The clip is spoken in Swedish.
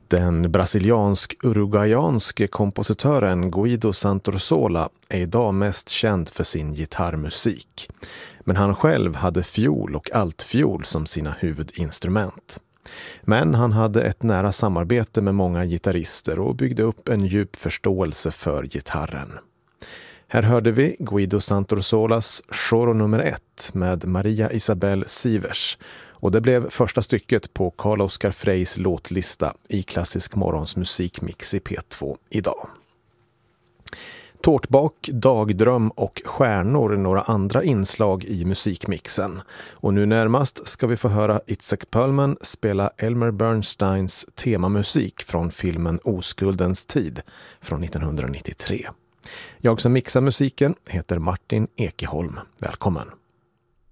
Den brasiliansk-uruguayanske kompositören Guido Santorsola är idag mest känd för sin gitarrmusik. Men han själv hade fiol och altfiol som sina huvudinstrument. Men han hade ett nära samarbete med många gitarrister och byggde upp en djup förståelse för gitarren. Här hörde vi Guido Santorsolas Choro nummer 1 med Maria Isabel Sivers. Och det blev första stycket på Carl Oskar Freys låtlista i Klassisk Morgons musikmix i P2 idag. Tårtbak, dagdröm och stjärnor är några andra inslag i musikmixen. Och nu närmast ska vi få höra Itzhak Perlman spela Elmer Bernsteins temamusik från filmen Oskuldens tid från 1993. Jag som mixar musiken heter Martin Ekeholm. Välkommen!